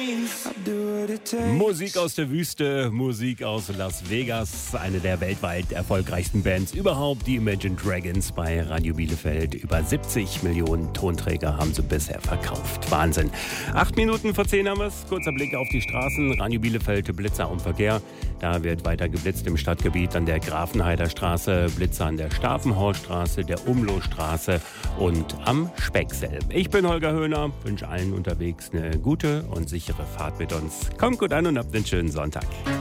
Musik aus der Wüste, Musik aus Las Vegas, eine der weltweit erfolgreichsten Bands überhaupt, die Imagine Dragons bei Radio Bielefeld. Über 70 Millionen Tonträger haben sie bisher verkauft. Wahnsinn. 8 Minuten vor 10 haben wir es. Kurzer Blick auf die Straßen. Radio Bielefeld, Blitzer am Verkehr. Da wird weiter geblitzt im Stadtgebiet an der Grafenheider Straße, Blitzer an der Stavenhorststraße, der Umlohstraße und am Specksel. Ich bin Holger Höhner, wünsche allen unterwegs eine gute und sichere Fahrt mit uns. Kommt gut an und habt einen schönen Sonntag.